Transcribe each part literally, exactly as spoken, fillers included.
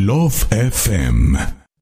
Love F M.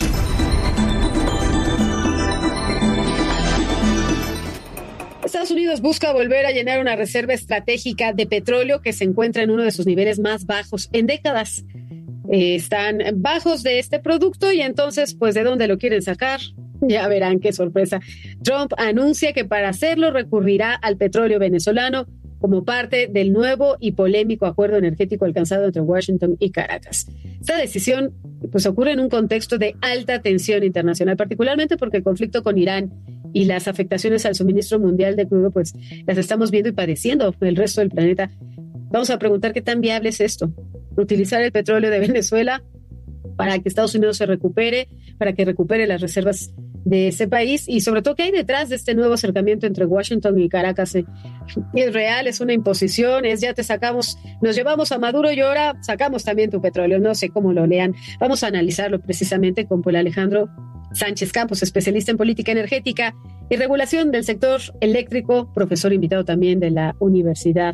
Estados Unidos busca volver a llenar una reserva estratégica de petróleo que se encuentra en uno de sus niveles más bajos en décadas. Eh, están bajos de este producto y entonces, pues, ¿de dónde lo quieren sacar? Ya verán qué sorpresa. Trump anuncia que para hacerlo recurrirá al petróleo venezolano como parte del nuevo y polémico acuerdo energético alcanzado entre Washington y Caracas. Esta decisión, pues, ocurre en un contexto de alta tensión internacional, particularmente porque el conflicto con Irán y las afectaciones al suministro mundial de crudo, pues las estamos viendo y padeciendo el resto del planeta. Vamos a preguntar qué tan viable es esto. Utilizar el petróleo de Venezuela para que Estados Unidos se recupere, para que recupere las reservas de ese país y sobre todo qué hay detrás de este nuevo acercamiento entre Washington y Caracas. ¿Es real? ¿Es una imposición? ¿Es ya te sacamos, nos llevamos a Maduro y ahora sacamos también tu petróleo? No sé cómo lo lean. Vamos a analizarlo precisamente con Paul Alejandro Sánchez Campos, especialista en política energética y regulación del sector eléctrico, profesor invitado también de la Universidad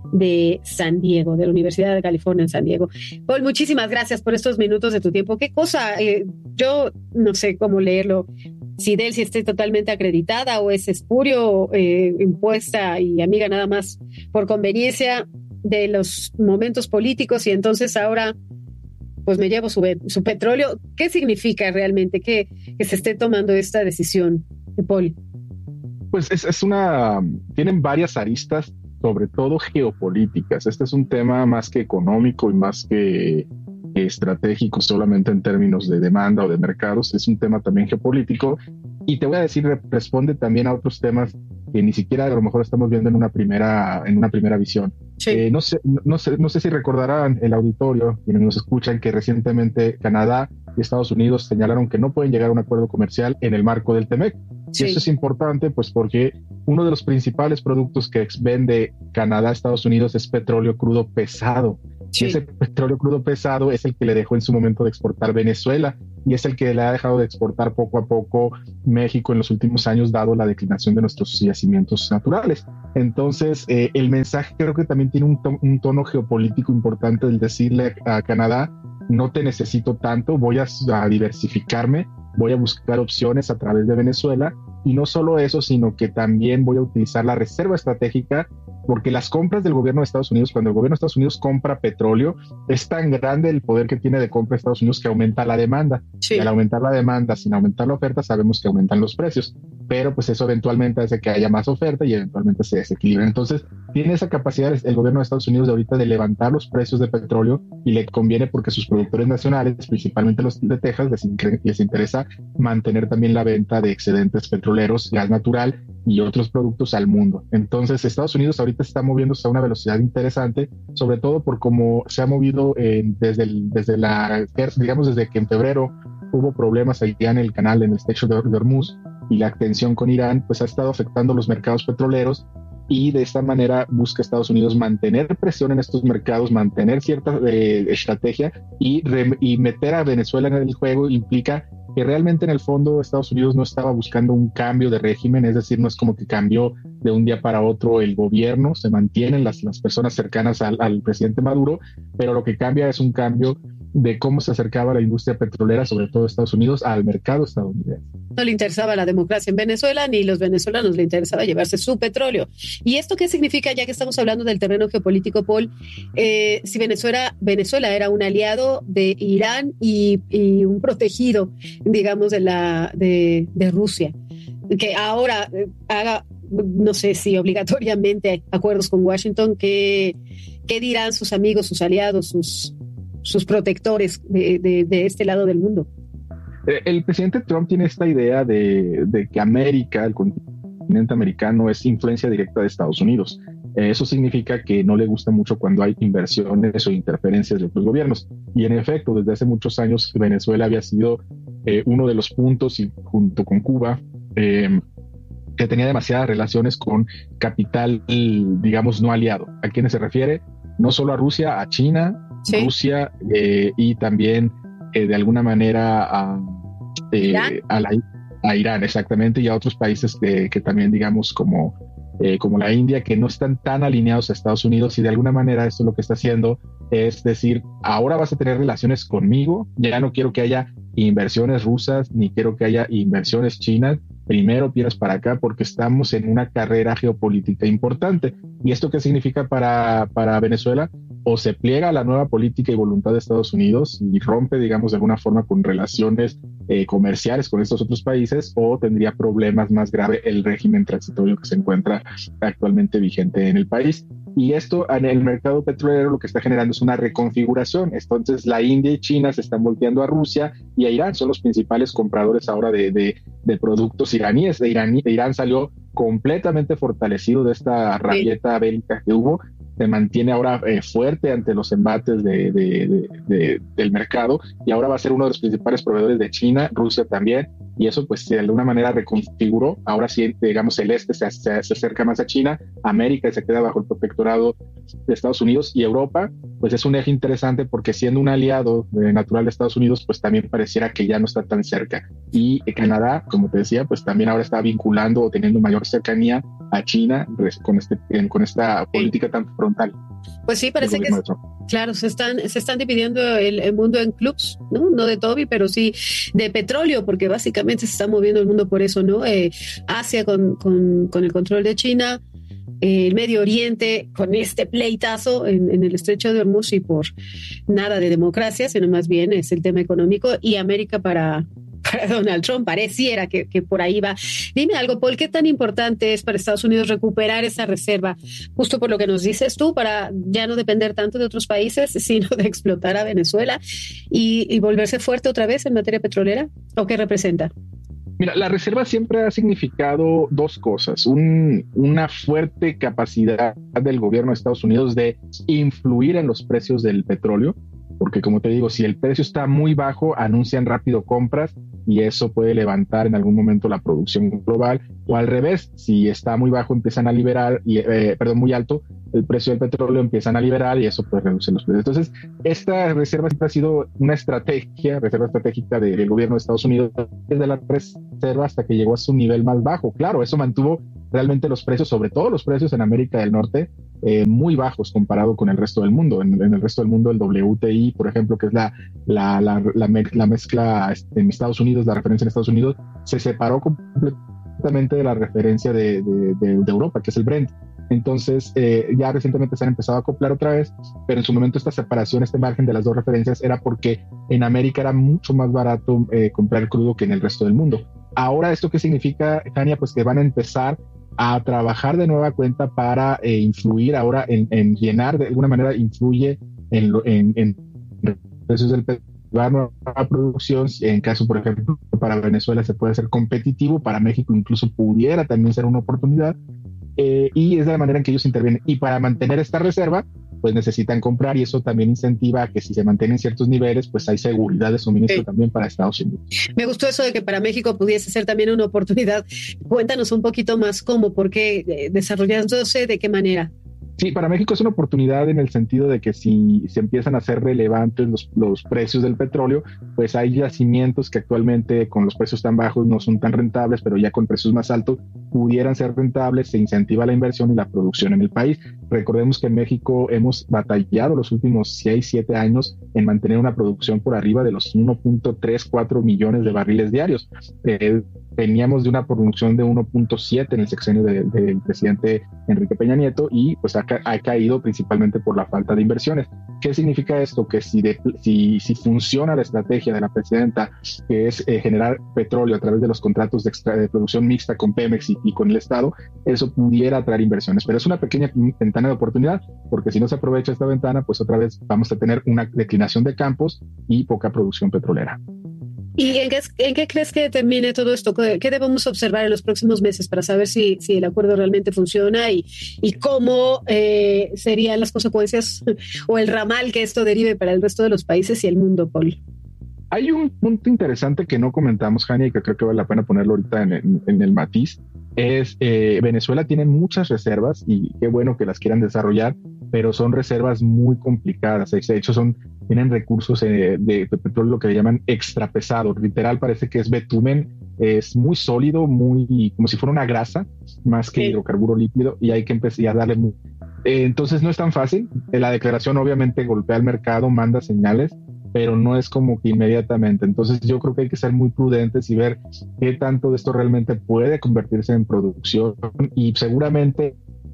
de San Diego, de la Universidad de California en San Diego. Paul, muchísimas gracias por estos minutos de tu tiempo. ¿Qué cosa? Eh, yo no sé cómo leerlo. Si Delcy esté totalmente acreditada o es espurio, eh, impuesta y amiga nada más por conveniencia de los momentos políticos y entonces ahora pues me llevo su, su petróleo. ¿Qué significa realmente que, que se esté tomando esta decisión, Paul? Pues es, es una... Tienen varias aristas, sobre todo geopolíticas. Este es un tema más que económico y más que estratégico solamente en términos de demanda o de mercados. Es un tema también geopolítico y te voy a decir, responde también a otros temas que ni siquiera a lo mejor estamos viendo en una primera, en una primera visión. Sí. Eh, no sé, no sé, no sé si recordarán el auditorio, quienes nos escuchan, que recientemente Canadá y Estados Unidos señalaron que no pueden llegar a un acuerdo comercial en el marco del TEMEC. Sí. Y eso es importante, pues, porque uno de los principales productos que vende Canadá a Estados Unidos es petróleo crudo pesado. Sí. Y ese petróleo crudo pesado es el que le dejó en su momento de exportar Venezuela y es el que le ha dejado de exportar poco a poco México en los últimos años, dado la declinación de nuestros yacimientos naturales. Entonces, eh, el mensaje creo que también tiene un, to- un tono geopolítico importante, el decirle a Canadá: no te necesito tanto, voy a, a diversificarme, voy a buscar opciones a través de Venezuela, y no solo eso, sino que también voy a utilizar la reserva estratégica, porque las compras del gobierno de Estados Unidos, cuando el gobierno de Estados Unidos compra petróleo, es tan grande el poder que tiene de compra Estados Unidos que aumenta la demanda. Sí. Y al aumentar la demanda, sin aumentar la oferta, sabemos que aumentan los precios, pero pues eso eventualmente hace que haya más oferta y eventualmente se desequilibra. Entonces, tiene esa capacidad el gobierno de Estados Unidos de ahorita de levantar los precios de petróleo, y le conviene porque sus productores nacionales, principalmente los de Texas, les, les interesa mantener también la venta de excedentes petroleros, gas natural y otros productos al mundo. Entonces, Estados Unidos ahorita está moviéndose a una velocidad interesante, sobre todo por cómo se ha movido eh, desde, el, desde la, digamos, desde que en febrero hubo problemas allá en el canal, en el estrecho de Hormuz, y la tensión con Irán, pues ha estado afectando los mercados petroleros, y de esta manera busca Estados Unidos mantener presión en estos mercados, mantener cierta eh, estrategia y, re, y meter a Venezuela en el juego implica que realmente en el fondo Estados Unidos no estaba buscando un cambio de régimen, es decir, no es como que cambió de un día para otro el gobierno, se mantienen las, las personas cercanas al, al presidente Maduro, pero lo que cambia es un cambio de cómo se acercaba la industria petrolera, sobre todo Estados Unidos, al mercado estadounidense. No le interesaba la democracia en Venezuela, ni los venezolanos le interesaba llevarse su petróleo. ¿Y esto qué significa, ya que estamos hablando del terreno geopolítico, Paul? Eh, si Venezuela, Venezuela era un aliado de Irán y, y un protegido, digamos, de, la, de, de Rusia, que ahora haga, no sé si obligatoriamente, acuerdos con Washington, ¿qué, qué dirán sus amigos, sus aliados, sus... sus protectores de, de, de este lado del mundo? El presidente Trump tiene esta idea de, de que América, el continente americano, es influencia directa de Estados Unidos. Eso significa que no le gusta mucho cuando hay inversiones o interferencias de otros gobiernos. Y en efecto, desde hace muchos años Venezuela había sido eh, uno de los puntos, y junto con Cuba, eh, que tenía demasiadas relaciones con capital, digamos, no aliado. ¿A quiénes se refiere? No solo a Rusia, a China, sí. Rusia eh, y también eh, de alguna manera a, eh, ¿Irán? A, la, a Irán, exactamente, y a otros países que, que también, digamos, como eh, como la India, que no están tan alineados a Estados Unidos, y de alguna manera esto lo que está haciendo es decir, ahora vas a tener relaciones conmigo, ya no quiero que haya inversiones rusas, ni quiero que haya inversiones chinas, primero pierdas para acá porque estamos en una carrera geopolítica importante. ¿Y esto qué significa para, para Venezuela? O se pliega a la nueva política y voluntad de Estados Unidos y rompe, digamos, de alguna forma con relaciones eh, comerciales con estos otros países, o tendría problemas más graves el régimen transitorio que se encuentra actualmente vigente en el país. Y esto en el mercado petrolero lo que está generando es una reconfiguración. Entonces la India y China se están volteando a Rusia y a Irán, son los principales compradores ahora de, de, de productos iraníes. De Irán, de Irán salió completamente fortalecido de esta rabieta bélica que hubo, se mantiene ahora eh, fuerte ante los embates de, de, de, de, del mercado, y ahora va a ser uno de los principales proveedores de China, Rusia también, y eso pues de alguna manera reconfiguró. Ahora sí, digamos, el este se, se, se acerca más a China, América se queda bajo el protectorado de Estados Unidos, y Europa pues es un eje interesante porque siendo un aliado eh, natural de Estados Unidos, pues también pareciera que ya no está tan cerca. Y eh, Canadá, como te decía, pues también ahora está vinculando o teniendo mayor cercanía a China con, este, con esta política tan frontal. Pues sí, parece que es, claro, se están, se están dividiendo el, el mundo en clubs, ¿no? No de Toby, pero sí de petróleo, porque básicamente se está moviendo el mundo por eso, ¿no? Eh, Asia con, con, con el control de China, eh, el Medio Oriente con este pleitazo en, en el Estrecho de Hormuz, y por nada de democracia, sino más bien es el tema económico, y América para... para Donald Trump, pareciera que, que por ahí va. Dime algo, Paul, ¿qué tan importante es para Estados Unidos recuperar esa reserva? Justo por lo que nos dices tú, para ya no depender tanto de otros países, sino de explotar a Venezuela y, y volverse fuerte otra vez en materia petrolera, ¿o qué representa? Mira, la reserva siempre ha significado dos cosas. Un, una fuerte capacidad del gobierno de Estados Unidos de influir en los precios del petróleo, porque como te digo, si el precio está muy bajo, anuncian rápido compras y eso puede levantar en algún momento la producción global, o al revés, si está muy bajo empiezan a liberar, y, eh, perdón, muy alto el precio del petróleo, empiezan a liberar y eso puede reducir los precios. Entonces, esta reserva siempre ha sido una estrategia, reserva estratégica de, del gobierno de Estados Unidos, desde la reserva hasta que llegó a su nivel más bajo. Claro, eso mantuvo realmente los precios, sobre todo los precios en América del Norte, eh, muy bajos comparado con el resto del mundo. En, en el resto del mundo, el W T I, por ejemplo, que es la, la, la, la, me, la mezcla en Estados Unidos, la referencia en Estados Unidos, se separó completamente de la referencia de, de, de, de Europa, que es el Brent. Entonces, eh, ya recientemente se han empezado a acoplar otra vez, pero en su momento esta separación, este margen de las dos referencias, era porque en América era mucho más barato eh, comprar crudo que en el resto del mundo. Ahora, ¿esto qué significa, Jania? Pues que van a empezar a trabajar de nueva cuenta para eh, influir ahora en, en llenar, de alguna manera influye en, en, en precios del petróleo, a producción. En caso, por ejemplo, para Venezuela se puede ser competitivo, para México incluso pudiera también ser una oportunidad. Eh, y es de la manera en que ellos intervienen. Y para mantener esta reserva, pues necesitan comprar, y eso también incentiva a que si se mantienen ciertos niveles, pues hay seguridad de suministro sí. también para Estados Unidos. Me gustó eso de que para México pudiese ser también una oportunidad. Cuéntanos un poquito más cómo, por qué, desarrollándose, de qué manera. Sí, para México es una oportunidad en el sentido de que si se empiezan a hacer relevantes los, los precios del petróleo, pues hay yacimientos que actualmente con los precios tan bajos no son tan rentables, pero ya con precios más altos pudieran ser rentables, se incentiva la inversión y la producción en el país. Recordemos que en México hemos batallado los últimos seis, siete años en mantener una producción por arriba de los uno punto tres cuatro millones de barriles diarios. Eh, Veníamos de una producción de uno punto siete en el sexenio del de, de presidente Enrique Peña Nieto, y pues ha, ha caído principalmente por la falta de inversiones. ¿Qué significa esto? Que si, de, si, si funciona la estrategia de la presidenta, que es eh, generar petróleo a través de los contratos de, extra, de producción mixta con Pemex y, y con el Estado, eso pudiera atraer inversiones. Pero es una pequeña ventana de oportunidad, porque si no se aprovecha esta ventana, pues otra vez vamos a tener una declinación de campos y poca producción petrolera. ¿Y en qué, en qué crees que termine todo esto? ¿Qué debemos observar en los próximos meses para saber si, si el acuerdo realmente funciona y, y cómo eh, serían las consecuencias o el ramal que esto derive para el resto de los países y el mundo, Paul? Hay un punto interesante que no comentamos, Jania, y que creo que vale la pena ponerlo ahorita en, en, en el matiz. Es eh, Venezuela tiene muchas reservas y qué bueno que las quieran desarrollar, pero son reservas muy complicadas. De hecho, son, tienen recursos eh, de, de petróleo, lo que le llaman extrapesados. Literal, parece que es bitumen es muy sólido, muy como si fuera una grasa, más que sí. hidrocarburo líquido, y hay que empezar a darle muy... Eh, entonces no es tan fácil. La declaración obviamente golpea al mercado, manda señales, pero no es como que inmediatamente. Entonces yo creo que hay que ser muy prudentes y ver qué tanto de esto realmente puede convertirse en producción, y seguramente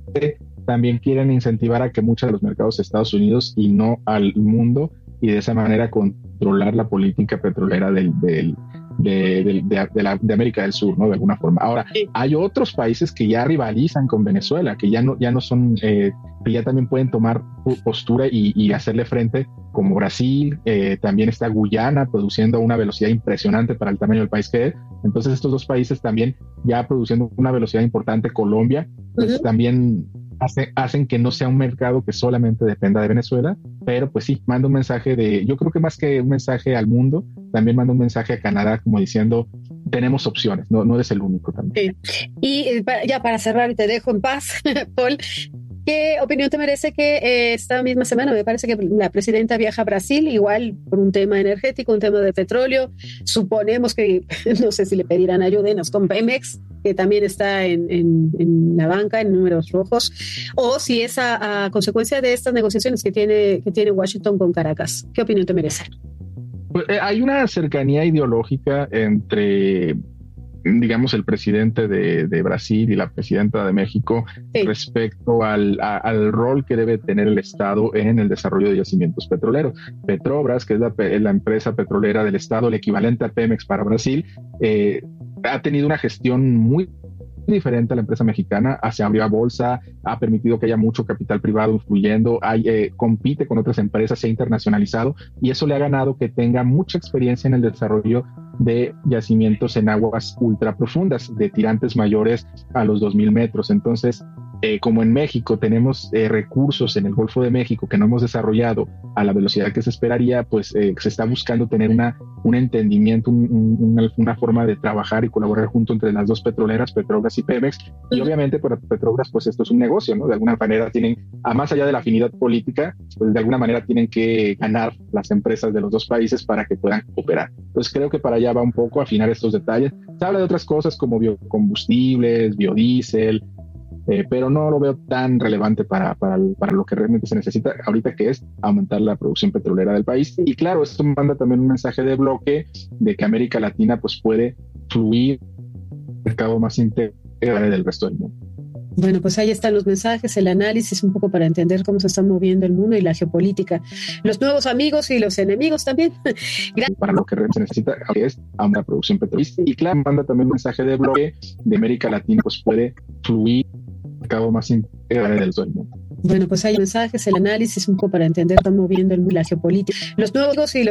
también quieren incentivar a que muchos de los mercados de Estados Unidos y no al mundo, y de esa manera controlar la política petrolera del, del De, de, de, de, la, de América del Sur, ¿no? De alguna forma. Ahora, sí. hay otros países que ya rivalizan con Venezuela, que ya no, ya no son, eh, que ya también pueden tomar postura y, y hacerle frente, como Brasil, eh, también está Guyana produciendo a una velocidad impresionante para el tamaño del país que es. Entonces estos dos países también ya produciendo una velocidad importante. Colombia, pues uh-huh. también hace, hacen que no sea un mercado que solamente dependa de Venezuela, pero pues sí, manda un mensaje de, yo creo que más que un mensaje al mundo, también manda un mensaje a Canadá como diciendo, tenemos opciones, no, no eres el único también. Sí. Y ya para cerrar, y te dejo en paz, Paul, ¿qué opinión te merece que eh, esta misma semana, me parece que la presidenta viaja a Brasil, igual por un tema energético, un tema de petróleo? Suponemos que, no sé si le pedirán ayúdenos con Pemex, que también está en, en, en la banca, en números rojos, o si es a, a consecuencia de estas negociaciones que tiene, que tiene Washington con Caracas. ¿Qué opinión te merece? Pues, eh, hay una cercanía ideológica entre, digamos, el presidente de, de Brasil y la presidenta de México sí. respecto al, a, al rol que debe tener el Estado en el desarrollo de yacimientos petroleros. Petrobras, que es la, la empresa petrolera del Estado, el equivalente a Pemex para Brasil, eh, ha tenido una gestión muy diferente a la empresa mexicana, se abrió a bolsa, ha permitido que haya mucho capital privado influyendo, hay, eh, compite con otras empresas, se ha internacionalizado, y eso le ha ganado que tenga mucha experiencia en el desarrollo de yacimientos en aguas ultra profundas, de tirantes mayores a los dos mil metros. Entonces, eh, como en México tenemos eh, recursos en el Golfo de México que no hemos desarrollado a la velocidad que se esperaría, pues eh, se está buscando tener una, un entendimiento, un, un, una, una forma de trabajar y colaborar junto entre las dos petroleras, Petrobras y Pemex, y obviamente para Petrobras pues esto es un negocio, ¿no? De alguna manera tienen, a más allá de la afinidad política, pues de alguna manera tienen que ganar las empresas de los dos países para que puedan cooperar. Entonces creo que para allá va un poco afinar estos detalles. Se habla de otras cosas como biocombustibles, biodiesel, Eh, pero no lo veo tan relevante para, para, para lo que realmente se necesita ahorita, que es aumentar la producción petrolera del país. Y claro, esto manda también un mensaje de bloque de que América Latina pues puede fluir el mercado más integral del resto del mundo. Bueno, pues ahí están los mensajes, el análisis un poco para entender cómo se está moviendo el mundo y la geopolítica, los nuevos amigos y los enemigos también. Gracias. Para lo que realmente se necesita es aumentar la producción petrolera. Y claro, manda también un mensaje de bloque de América Latina pues puede fluir mercado más integral del mundo. Bueno, pues hay mensajes, el análisis un poco para entender cómo está moviendo el mundo, la geopolítica, los nuevos y los